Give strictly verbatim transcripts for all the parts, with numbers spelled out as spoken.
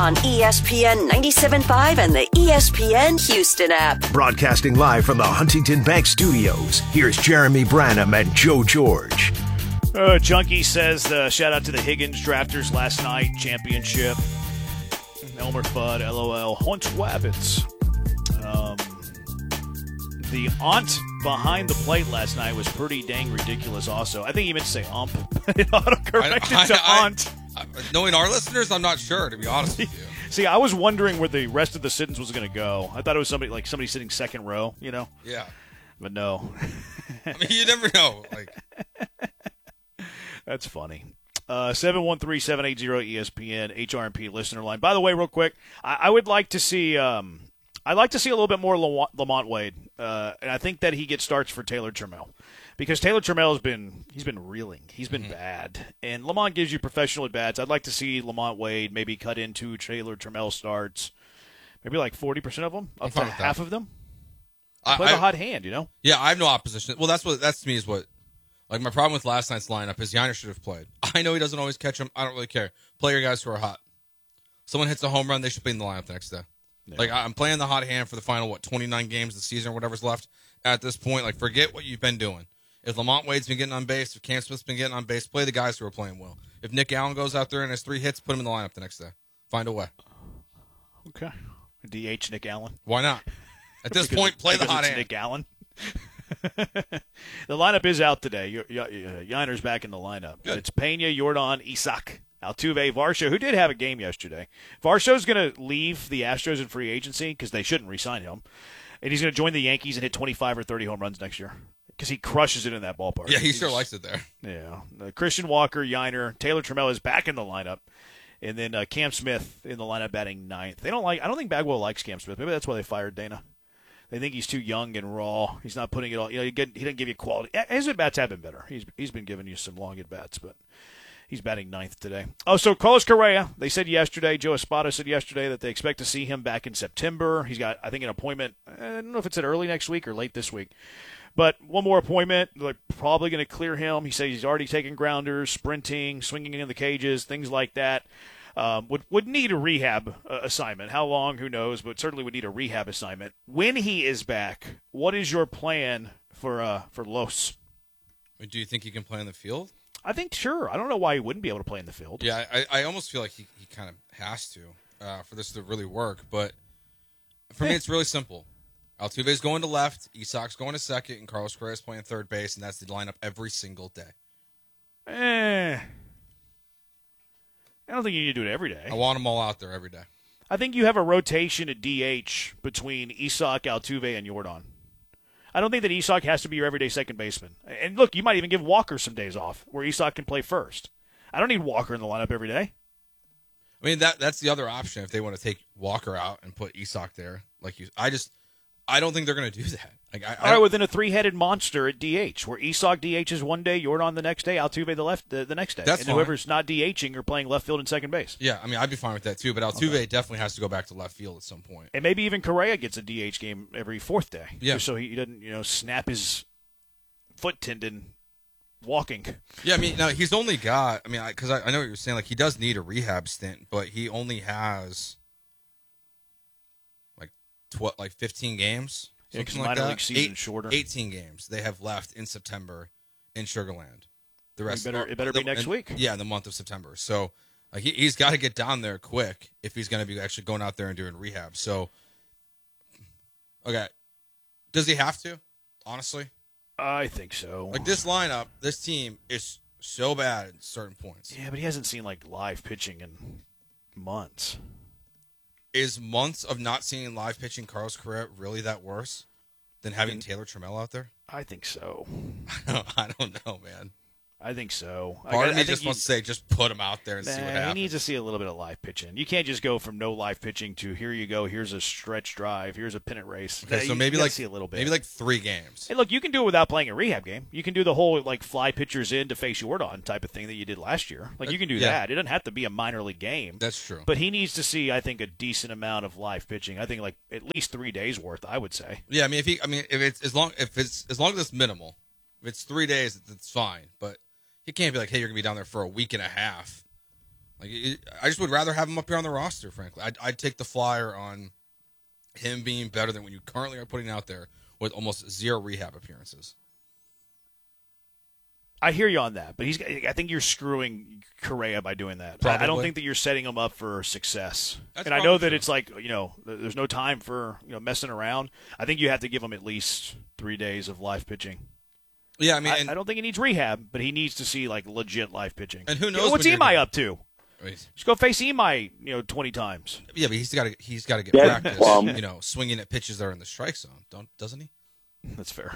On E S P N ninety-seven point five and the E S P N Houston app. Broadcasting live from the Huntington Bank Studios, here's Jeremy Branham and Joe George. Uh, Junkie says, uh, shout out to the Higgins drafters last night, championship. Elmer Fudd, LOL. Hunt Wabbits. Um, the aunt behind the plate last night was pretty dang ridiculous also. I think he meant to say ump. It autocorrected I, I, to I, aunt. I, knowing our listeners, I'm not sure, to be honest with you. See, I was wondering where the rest of the sentence was going to go. I thought it was somebody like somebody sitting second row, you know? Yeah. But no. I mean, you never know. Like, that's funny. Uh, seven one three, seven eight zero, E S P N, H R M P listener line. By the way, real quick, I, I would like to see um, I'd like to see a little bit more Lam- Lamont Wade. Uh, and I think that he gets starts for Taylor Trammell. Because Taylor Trammell has been he's been reeling. He's been mm-hmm. bad. And Lamont gives you professional at-bats. I'd like to see Lamont Wade maybe cut into Taylor Trammell starts. Maybe like forty percent of them, up to half that. of them. I, Play I, the hot hand, you know? Yeah, I have no opposition. Well, that's what that's to me is what like my problem with last night's lineup is Yainer should have played. I know he doesn't always catch them. I don't really care. Play your guys who are hot. Someone hits a home run, they should be in the lineup the next day. Yeah. Like I'm playing the hot hand for the final what twenty-nine games of the season or whatever's left at this point. Like forget what you've been doing. If Lamont Wade's been getting on base, if Cam Smith's been getting on base, play the guys who are playing well. If Nick Allen goes out there and has three hits, put him in the lineup the next day. Find a way. Okay. D H Nick Allen. Why not? At this because, point, play the hot it's hand. Nick Allen. The lineup is out today. Yiner's back in the lineup. Good. It's Pena, Jordan, Isak, Altuve, Varsho, who did have a game yesterday. Varsho's going to leave the Astros in free agency because they shouldn't re-sign him. And he's going to join the Yankees and hit twenty-five or thirty home runs next year. Because he crushes it in that ballpark. Yeah, he He's, sure likes it there. Yeah. Uh, Christian Walker, Yiner, Taylor Trammell is back in the lineup. And then uh, Cam Smith in the lineup batting ninth. They don't like. I don't think Bagwell likes Cam Smith. Maybe that's why they fired Dana. They think he's too young and raw. He's not putting it all. You know, he, get, he doesn't give you quality. His at bats have been better. He's he's been giving you some long at bats, but he's batting ninth today. Oh, so Carlos Correa. They said yesterday. Joe Espada said yesterday that they expect to see him back in September. He's got, I think, an appointment. I don't know if it's at early next week or late this week. But one more appointment, they're probably going to clear him. He says he's already taking grounders, sprinting, swinging in the cages, things like that. Um, would would need a rehab uh, assignment. How long, who knows, but certainly would need a rehab assignment. When he is back, what is your plan for uh, for Los? Do you think he can play in the field? I think sure. I don't know why he wouldn't be able to play in the field. Yeah, I, I almost feel like he, he kind of has to uh, for this to really work. But for me, it's really simple. Altuve's going to left, Isak's going to second, and Carlos Correa's playing third base, and that's the lineup every single day. Eh. I don't think you need to do it every day. I want them all out there every day. I think you have a rotation at D H between Isak, Altuve, and Jordan. I don't think that Isak has to be your everyday second baseman. And look, you might even give Walker some days off where Isak can play first. I don't need Walker in the lineup every day. I mean, that that's the other option if they want to take Walker out and put Isak there. Like you, I just, I don't think they're going to do that. Like, I, All right, within a three-headed monster at D H, where Isak DHs one day, Jordan the next day, Altuve the left the, the next day, that's and fine. Whoever's not DHing or playing left field and second base. Yeah, I mean, I'd be fine with that too. But Altuve okay. definitely has to go back to left field at some point. And maybe even Correa gets a D H game every fourth day, yeah, just so he doesn't, you know, snap his foot tendon walking. Yeah, I mean, no, he's only got. I mean, because I, I, I know what you're saying. Like, he does need a rehab stint, but he only has like twelve, like fifteen games. Yeah, because like minor that. league season Eight, shorter. eighteen games they have left in September in Sugarland. The rest it better, of, it better be the, next in, week. Yeah, in the month of September. So like, he, he's got to get down there quick if he's going to be actually going out there and doing rehab. So, okay, does he have to? Honestly, I think so. Like this lineup, this team is so bad at certain points. Yeah, but he hasn't seen like live pitching in months. Is months of not seeing live pitching Carlos Correa really that worse than having I mean, Taylor Trammell out there? I think so. I don't, I don't know, man. I think so. Part I, of me I just he, wants to say, just put him out there and nah, see what happens. He needs to see a little bit of live pitching. You can't just go from no live pitching to here you go. Here's a stretch drive. Here's a pennant race. Okay, nah, so you, maybe you like see a little bit. Maybe like three games. And look, you can do it without playing a rehab game. You can do the whole like fly pitchers in to face Jordan type of thing that you did last year. Like you can do yeah. that. It doesn't have to be a minor league game. That's true. But he needs to see, I think, a decent amount of live pitching. I think like at least three days worth. I would say. Yeah, I mean, if he, I mean, if it's as long, if it's as long as it's minimal, if it's three days, it's fine. But he can't be like, hey, you're gonna be down there for a week and a half. Like, it, I just would rather have him up here on the roster, frankly. I'd, I'd take the flyer on him being better than what you currently are putting out there with almost zero rehab appearances. I hear you on that, but he's. I think you're screwing Correa by doing that. Probably. I don't think that you're setting him up for success. That's and I know that true. it's like, you know, there's no time for, you know, messing around. I think you have to give him at least three days of live pitching. Yeah, I mean, I, and, I don't think he needs rehab, but he needs to see like legit live pitching. And who You knows know, what's when you're Imai gonna- up to? I mean, Just go face Imai, you know, twenty times. yeah, but he's got to he's got to get Dead practice, plum. you know, swinging at pitches that are in the strike zone. Don't doesn't he? That's fair.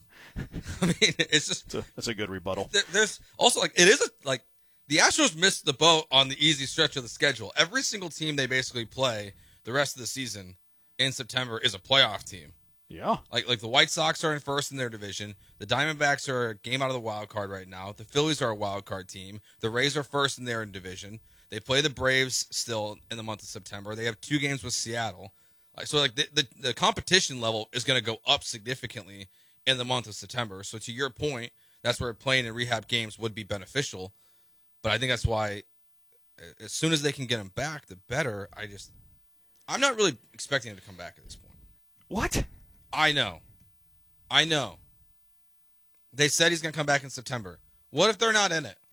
I mean, it's just That's a, that's a good rebuttal. there, there's also like it is a, like the Astros missed the boat on the easy stretch of the schedule. Every single team they basically play the rest of the season in September is a playoff team. Yeah. Like like the White Sox are in first in their division. The Diamondbacks are a game out of the wild card right now. The Phillies are a wild card team. The Rays are first in their division. They play the Braves still in the month of September. They have two games with Seattle. Like, so like the, the the competition level is going to go up significantly in the month of September. So to your point, that's where playing in rehab games would be beneficial. But I think that's why as soon as they can get him back, the better. I just I'm not really expecting him to come back at this point. What? I know. I know. They said he's going to come back in September. What if they're not in it?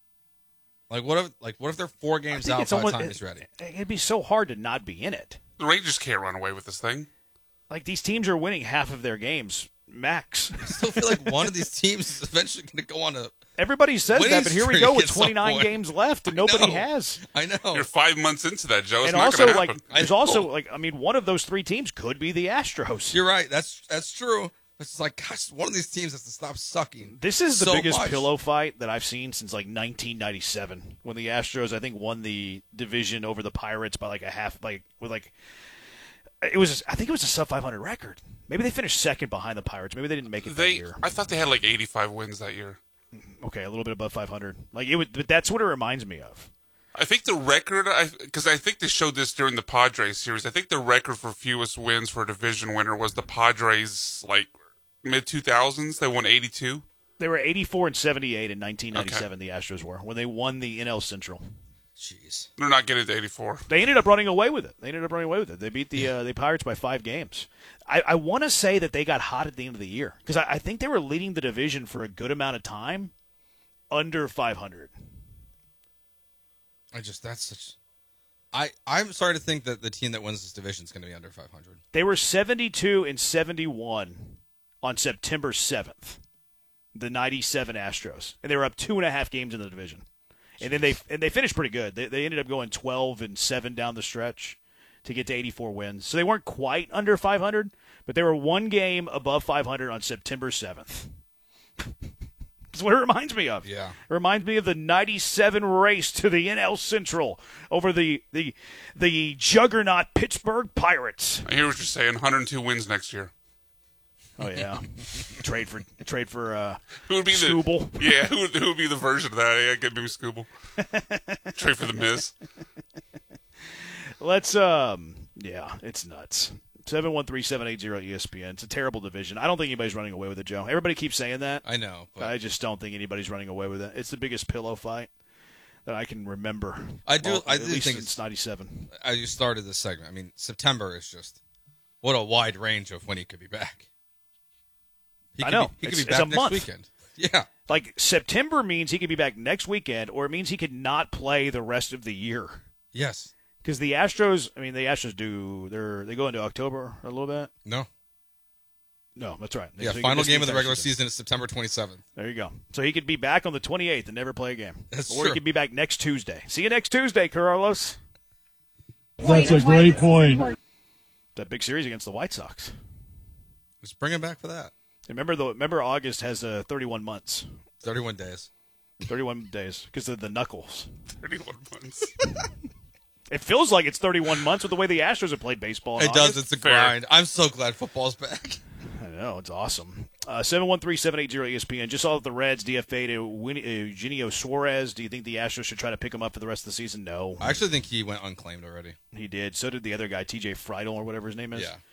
Like what if like what if they're four games out by the time he's ready? It'd be so hard to not be in it. The Rangers can't run away with this thing. Like these teams are winning half of their games max. I still feel like one of these teams is eventually going to go on a Everybody says winning that, but here we streak go with at some twenty-nine point. games left, and I nobody know. has. I know. You're five months into that, Joe. It's And not also, gonna like, happen. there's I know. also like, I mean, one of those three teams could be the Astros. You're right. That's that's true. It's just like, gosh, one of these teams has to stop sucking. This is the so biggest much. pillow fight that I've seen since like nineteen ninety-seven, when the Astros, I think, won the division over the Pirates by like a half, like with like it was. I think it was a sub five hundred record. Maybe they finished second behind the Pirates. Maybe they didn't make it that They, year. I thought they had like eighty-five wins that year. Okay, a little bit above five hundred. Like it would, but that's what it reminds me of. I think the record, because I, I think they showed this during the Padres series. I think the record for fewest wins for a division winner was the Padres, like mid two thousands. They won eighty-two. They were eighty-four and seventy-eight in nineteen ninety-seven. The Astros were when they won the N L Central. Jeez. They're not getting to eighty-four. They ended up running away with it. They ended up running away with it. They beat the uh, the Pirates by five games. I, I want to say that they got hot at the end of the year because I, I think they were leading the division for a good amount of time, under five hundred. I just that's such. I I'm sorry to think that the team that wins this division is going to be under five hundred. They were seventy-two and seventy-one on September seventh. The ninety-seven Astros, and they were up two and a half games in the division. And then they and they finished pretty good. They they ended up going twelve and seven down the stretch to get to eighty-four wins. So they weren't quite under five hundred, but they were one game above five hundred on September seventh. That's what it reminds me of. Yeah. It reminds me of the ninety-seven race to the N L Central over the the the juggernaut Pittsburgh Pirates. I hear what you're saying. one hundred two wins next year. Oh yeah. trade for trade for uh Who would be the Scooble. Yeah, who would, who would be the version of that? Yeah, get me Scooble. Trade for the Miz. Let's um yeah, it's nuts. seven one three seven eight zero E S P N. It's a terrible division. I don't think anybody's running away with it, Joe. Everybody keeps saying that. I know, but I just don't think anybody's running away with it. It's the biggest pillow fight that I can remember. I do- Well, I at do least think since it's- ninety-seven. as you started this segment, I mean, September is just what a wide range of when he could be back. He I could know. Be, he could It's- be it's back a next month. weekend. Yeah. Like September means he could be back next weekend, or it means he could not play the rest of the year. Yes. Because the Astros, I mean, the Astros do they're they go into October a little bit. No. No, that's right. Yeah. So he Final could miss game of the entire regular season is September twenty-seventh. There you go. So he could be back on the twenty-eighth and never play a game. That's or true. he could be back next Tuesday. See you next Tuesday, Carlos. That's a great point. That big series against the White Sox. Just bring him back for that. Remember, the remember August has uh, thirty-one months, thirty-one days. thirty-one days because of the knuckles. thirty-one months. It feels like it's thirty-one months with the way the Astros have played baseball. in It does. August. It's a Fair. grind. I'm so glad football's back. I know, it's awesome. Uh, seven one three seven eight zero E S P N. Just saw that the Reds D F A'd Eugenio Suarez. Do you think the Astros should try to pick him up for the rest of the season? No. I actually think he went unclaimed already. He did. So did the other guy, T J Friedel or whatever his name is. Yeah.